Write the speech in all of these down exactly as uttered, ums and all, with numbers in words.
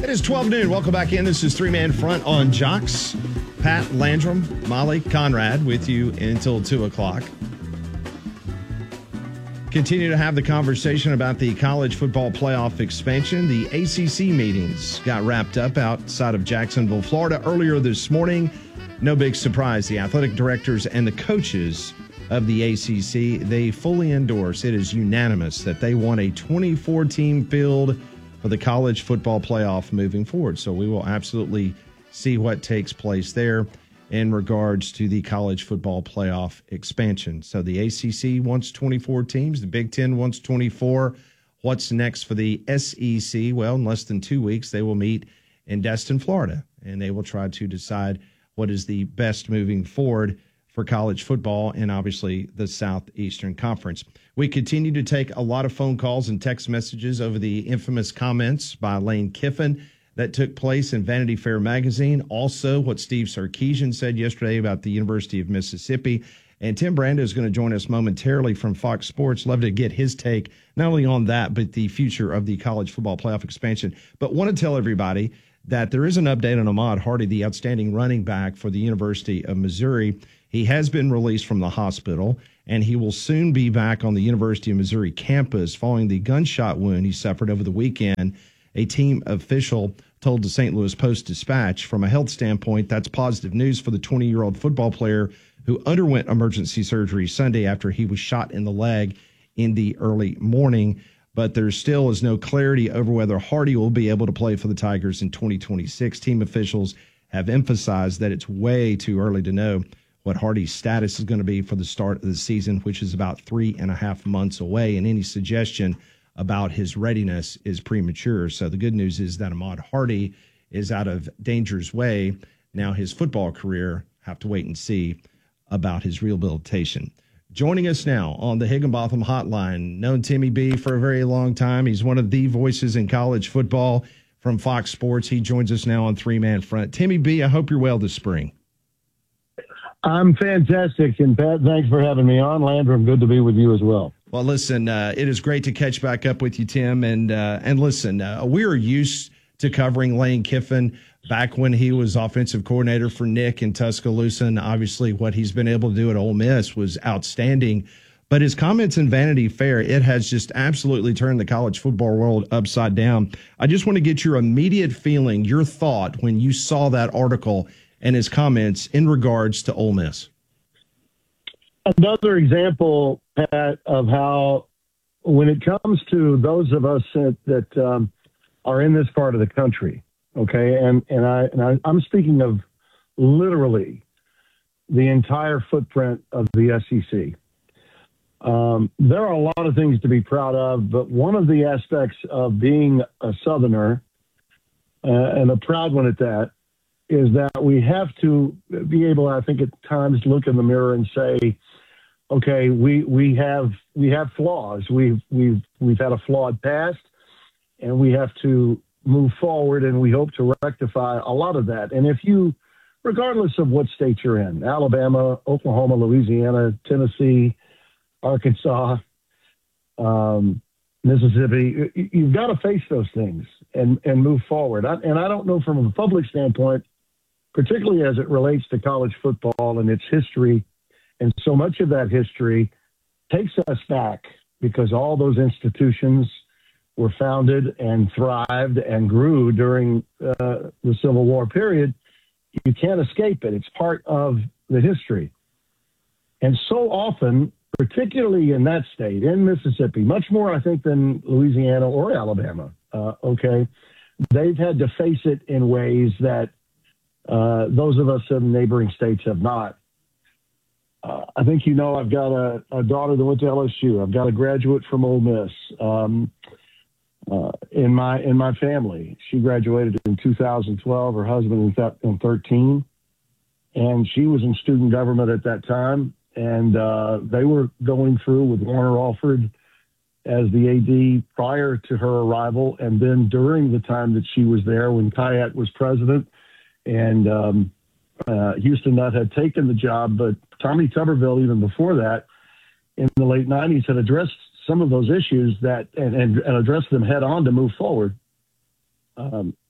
It is twelve noon. Welcome back in. This is Three Man Front on Jocks. Pat Landrum, Molly Conrad with you until two o'clock. Continue to have the conversation about the college football playoff expansion. The A C C meetings got wrapped up outside of Jacksonville, Florida earlier this morning. No big surprise. The athletic directors and the coaches of the A C C, they fully endorse, it is unanimous, that they want a twenty-four team field for the college football playoff moving forward. So we will absolutely see what takes place there in regards to the college football playoff expansion. So the A C C wants twenty-four teams. The Big Ten wants twenty-four. What's next for the S E C? Well, in less than two weeks, they will meet in Destin, Florida, and they will try to decide what is the best moving forward for college football and obviously the Southeastern Conference. We continue to take a lot of phone calls and text messages over the infamous comments by Lane Kiffin that took place in Vanity Fair magazine. Also, what Steve Sarkisian said yesterday about the University of Mississippi. And Tim Brando is going to join us momentarily from Fox Sports. Love to get his take, not only on that, but the future of the college football playoff expansion. But want to tell everybody that there is an update on Ahmad Hardy, the outstanding running back for the University of Missouri. He has been released from the hospital, and he will soon be back on the University of Missouri campus following the gunshot wound he suffered over the weekend. A team official told the Saint Louis Post-Dispatch, from a health standpoint, that's positive news for the twenty-year-old football player who underwent emergency surgery Sunday after he was shot in the leg in the early morning. But there still is no clarity over whether Hardy will be able to play for the Tigers in twenty twenty-six. Team officials have emphasized that it's way too early to know what Hardy's status is going to be for the start of the season, which is about three and a half months away, and any suggestion about his readiness is premature. So the good news is that Ahmad Hardy is out of danger's way. Now his football career, have to wait and see about his rehabilitation. Joining us now on the Higginbotham Hotline, known Timmy B for a very long time. He's one of the voices in college football from Fox Sports. He joins us now on Three Man Front. Timmy B, I hope you're well this spring. I'm fantastic, and Pat, thanks for having me on. Landrum, good to be with you as well. Well, listen, uh, it is great to catch back up with you, Tim. And uh, and listen, uh, we are used to covering Lane Kiffin back when he was offensive coordinator for Nick in Tuscaloosa. And obviously what he's been able to do at Ole Miss was outstanding. But his comments in Vanity Fair, it has just absolutely turned the college football world upside down. I just want to get your immediate feeling, your thought when you saw that article and his comments in regards to Ole Miss. Another example, Pat, of how when it comes to those of us that, that um, are in this part of the country, okay, and, and, I, and I, I'm speaking of literally the entire footprint of the S E C. Um, there are a lot of things to be proud of, but one of the aspects of being a Southerner, uh, and a proud one at that, is that we have to be able, I think, at times look in the mirror and say, okay, we we have we have flaws. We've we've we've had a flawed past, and we have to move forward, and we hope to rectify a lot of that. And if you, regardless of what state you're in, Alabama, Oklahoma, Louisiana, Tennessee, Arkansas, um, Mississippi, you've got to face those things and and move forward. I, and I don't know from a public standpoint, particularly as it relates to college football and its history. And so much of that history takes us back because all those institutions were founded and thrived and grew during uh, the Civil War period. You can't escape it. It's part of the history. And so often, particularly in that state, in Mississippi, much more, I think, than Louisiana or Alabama, uh, okay, they've had to face it in ways that uh, those of us in neighboring states have not. Uh, I think, you know, I've got a, a daughter that went to L S U. I've got a graduate from Ole Miss um, uh, in my in my family. She graduated in two thousand twelve. Her husband in thirteen, and she was in student government at that time. And uh, they were going through with Warner Alford as the A D prior to her arrival, and then during the time that she was there when Kayat was president, and um, uh, Houston Nutt had taken the job, but Tommy Tuberville, even before that, in the late nineties, had addressed some of those issues that and, and, and addressed them head on to move forward. Um,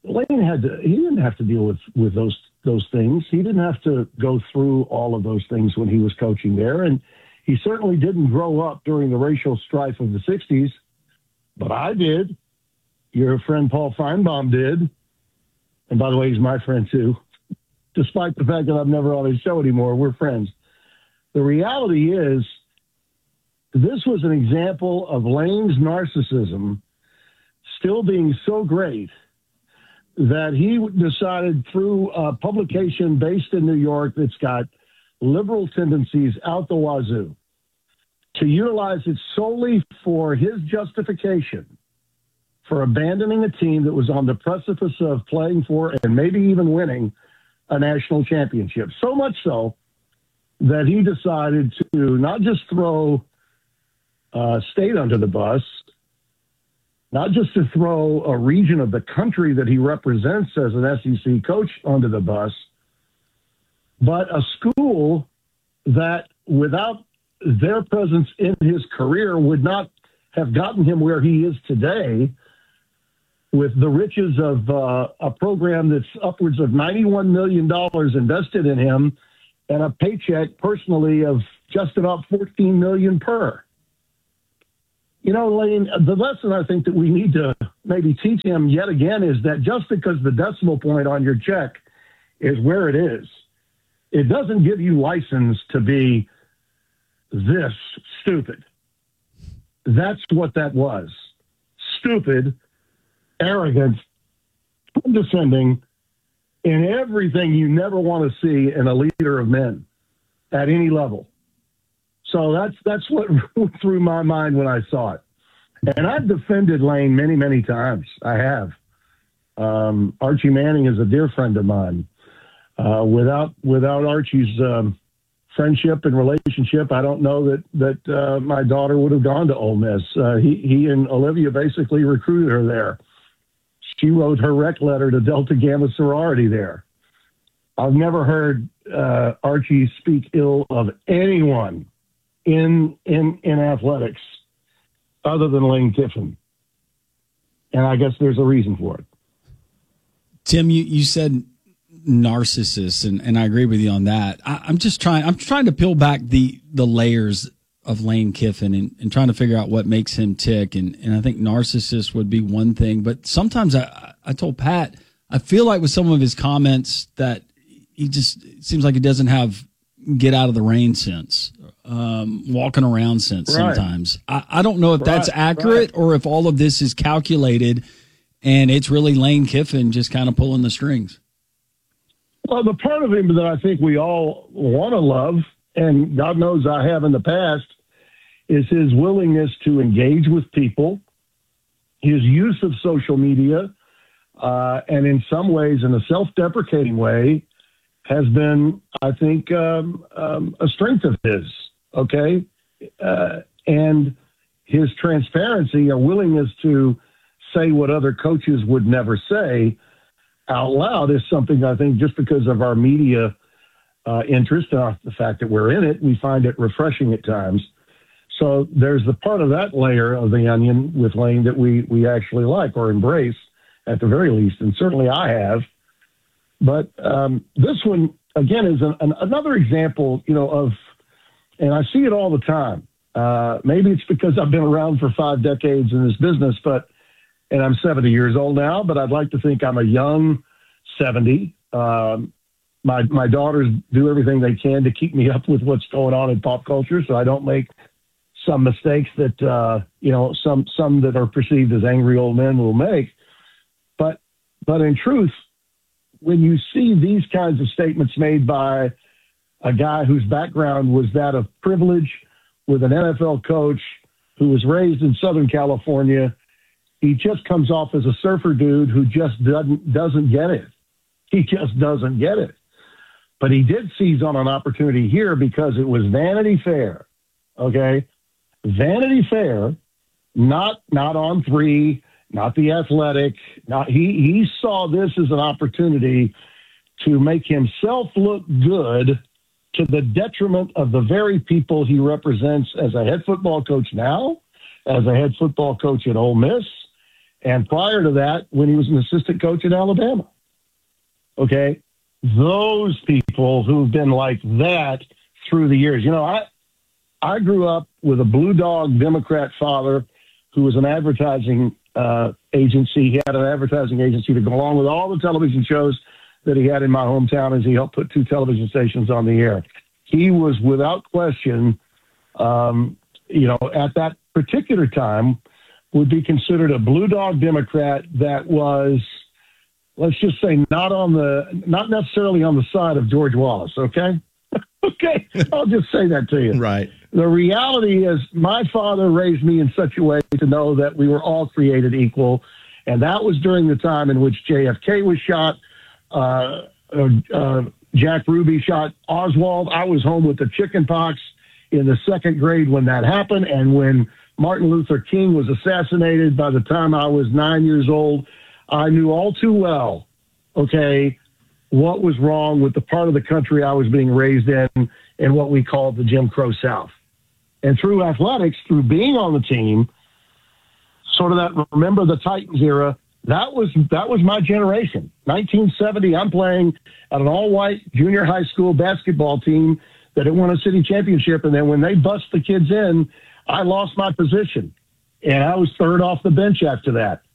Lane had to, he didn't have to deal with, with those, those things. He didn't have to go through all of those things when he was coaching there. And he certainly didn't grow up during the racial strife of the sixties, but I did. Your friend Paul Feinbaum did. And by the way, he's my friend too. Despite the fact that I'm never on his show anymore, we're friends. The reality is, this was an example of Lane's narcissism still being so great that he decided through a publication based in New York that's got liberal tendencies out the wazoo to utilize it solely for his justification for abandoning a team that was on the precipice of playing for and maybe even winning a national championship. So much so that he decided to not just throw uh, state under the bus, not just to throw a region of the country that he represents as an S E C coach under the bus, but a school that without their presence in his career would not have gotten him where he is today, with the riches of uh, a program that's upwards of ninety-one million dollars invested in him and a paycheck personally of just about fourteen million dollars per. You know, Lane, the lesson I think that we need to maybe teach him yet again is that just because the decimal point on your check is where it is, it doesn't give you license to be this stupid. That's what that was. Stupid, arrogant, condescending, in everything you never want to see in a leader of men at any level. So that's that's what went through my mind when I saw it. And I've defended Lane many, many times. I have. Um, Archie Manning is a dear friend of mine. Uh, without without Archie's um, friendship and relationship, I don't know that that uh, my daughter would have gone to Ole Miss. Uh, he he and Olivia basically recruited her there. She wrote her rec letter to Delta Gamma sorority there. I've never heard uh, Archie speak ill of anyone in in in athletics other than Lane Kiffin, and I guess there's a reason for it. Tim, you, you said narcissist, and, and I agree with you on that. I, I'm just trying I'm trying to peel back the the layers of Lane Kiffin and, and trying to figure out what makes him tick. And, and I think narcissist would be one thing, but sometimes I, I told Pat, I feel like with some of his comments that he just it seems like he doesn't have get out of the rain sense, um, walking around sense right. sometimes. I, I don't know if right, that's accurate right. or if all of this is calculated and it's really Lane Kiffin just kind of pulling the strings. Well, the part of him that I think we all want to love, and God knows I have in the past, is his willingness to engage with people, his use of social media, uh, and in some ways, in a self-deprecating way, has been, I think, um, um, a strength of his, okay? Uh, and his transparency, a willingness to say what other coaches would never say out loud is something I think just because of our media uh, interest and the fact that we're in it, we find it refreshing at times. So there's the part of that layer of the onion with Lane that we, we actually like or embrace at the very least. And certainly I have. But um, this one, again, is an, an, another example, you know, of, and I see it all the time. Uh, maybe it's because I've been around for five decades in this business, but, and I'm seventy years old now, but I'd like to think I'm a young seventy. Um, my, my daughters do everything they can to keep me up with what's going on in pop culture, so I don't make some mistakes that, uh, you know, some, some that are perceived as angry old men will make. But, but in truth, when you see these kinds of statements made by a guy whose background was that of privilege with an N F L coach who was raised in Southern California, he just comes off as a surfer dude who just doesn't, doesn't get it. He just doesn't get it. But he did seize on an opportunity here because it was Vanity Fair. Okay. Vanity Fair, not, not On Three, not The Athletic. Not he, he saw this as an opportunity to make himself look good to the detriment of the very people he represents as a head football coach now, as a head football coach at Ole Miss, And prior to that, when he was an assistant coach at Alabama. Okay? Those people who've been like that through the years. You know, I I grew up with a Blue Dog Democrat father who was an advertising uh, agency. He had an advertising agency to go along with all the television shows that he had in my hometown as he helped put two television stations on the air. He was, without question, um, you know, at that particular time, would be considered a Blue Dog Democrat that was, let's just say, not on the, not necessarily on the side of George Wallace. Okay. Okay. I'll just say that to you. Right. The reality is my father raised me in such a way to know that we were all created equal. And that was during the time in which J F K was shot. Uh, uh, uh, Jack Ruby shot Oswald. I was home with the chicken pox in the second grade when that happened. And when Martin Luther King was assassinated, by the time I was nine years old, I knew all too well, okay, what was wrong with the part of the country I was being raised in and what we called the Jim Crow South. And through athletics, through being on the team, sort of that, remember the Titans era, that was that was my generation. nineteen seventy, I'm playing at an all-white junior high school basketball team that had won a city championship, and then when they bust the kids in, I lost my position, and I was third off the bench after that.